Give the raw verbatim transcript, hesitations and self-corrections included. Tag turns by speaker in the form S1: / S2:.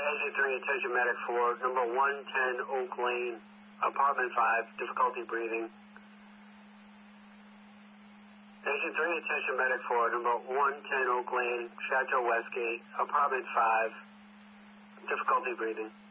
S1: Agent three, attention medic for number one ten Oak Lane, apartment five, difficulty breathing. Agent three, attention medic for number one ten Oak Lane, Chateau Westgate, apartment five, difficulty breathing.